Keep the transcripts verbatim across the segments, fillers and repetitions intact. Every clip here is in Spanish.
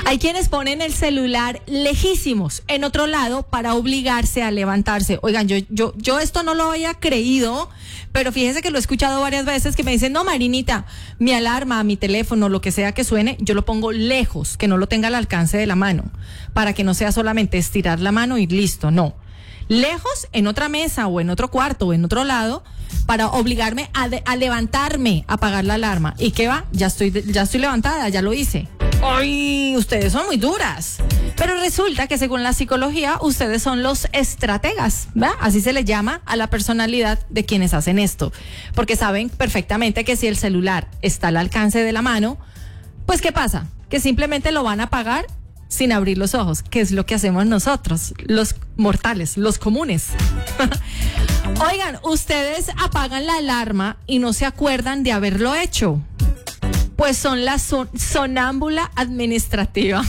Hay quienes ponen el celular lejísimos en otro lado para obligarse a levantarse. Oigan, yo, yo, yo esto no lo había creído, pero fíjese que lo he escuchado varias veces que me dicen, no, Marinita, mi alarma, mi teléfono, lo que sea que suene, yo lo pongo lejos, que no lo tenga al alcance de la mano, para que no sea solamente estirar la mano y listo, no. Lejos, en otra mesa o en otro cuarto o en otro lado, para obligarme a, de, a levantarme, a apagar la alarma. ¿Y qué va? Ya estoy, ya estoy levantada, ya lo hice. ¡Ay! Ustedes son muy duras. Pero resulta que según la psicología, ustedes son los estrategas, ¿verdad? Así se les llama a la personalidad de quienes hacen esto. Porque saben perfectamente que si el celular está al alcance de la mano, pues ¿qué pasa? Que simplemente lo van a apagar sin abrir los ojos, que es lo que hacemos nosotros, los mortales, los comunes. Oigan, ustedes apagan la alarma y no se acuerdan de haberlo hecho. Pues son la son- sonámbula administrativa.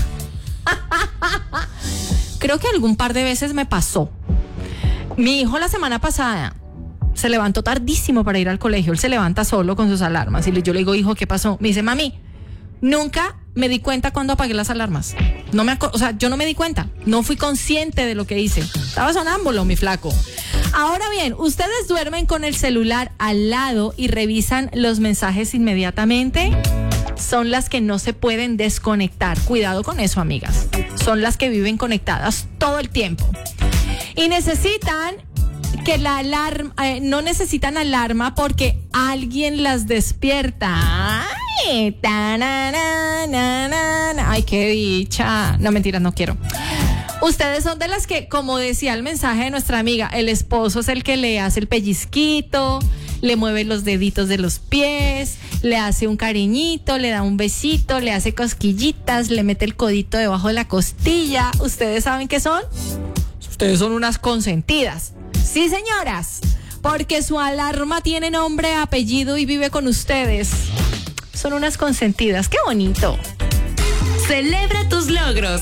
Creo que algún par de veces me pasó. Mi hijo la semana pasada se levantó tardísimo para ir al colegio. Él se levanta solo con sus alarmas. Y yo le digo, hijo, ¿qué pasó? Me dice, mami, nunca me di cuenta cuando apagué las alarmas. No me, aco- o sea, yo no me di cuenta. No fui consciente de lo que hice. Estaba sonámbulo, mi flaco. Ahora bien, ustedes duermen con el celular al lado y revisan los mensajes inmediatamente. Son las que no se pueden desconectar. Cuidado con eso, amigas. Son las que viven conectadas todo el tiempo. Y necesitan que la alarma, eh, no necesitan alarma porque alguien las despierta. Ay, tananana, ay, qué dicha. No, mentiras, no quiero. Ustedes son de las que, como decía el mensaje de nuestra amiga, el esposo es el que le hace el pellizquito, le mueve los deditos de los pies, le hace un cariñito, le da un besito, le hace cosquillitas, le mete el codito debajo de la costilla. ¿Ustedes saben qué son? Ustedes son unas consentidas. Sí, señoras, porque su alarma tiene nombre, apellido y vive con ustedes. Son unas consentidas. ¡Qué bonito! Celebra tus logros.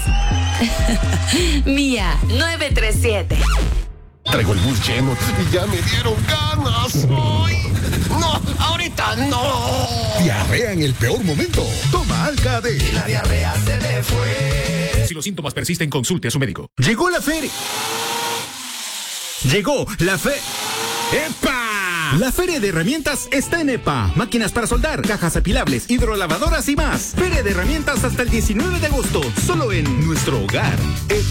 Mía nueve tres siete. Traigo el bus lleno y ya me dieron ganas. ¡Ay! ¡No! ¡Ahorita no! Diarrea en el peor momento. Toma Alka-D. La diarrea se me fue. Si los síntomas persisten, consulte a su médico. Llegó la feria. Llegó la fe... ¡Epa! La Feria de Herramientas está en EPA. Máquinas para soldar, cajas apilables, hidrolavadoras y más. Feria de Herramientas hasta el diecinueve de agosto. Solo en nuestro hogar.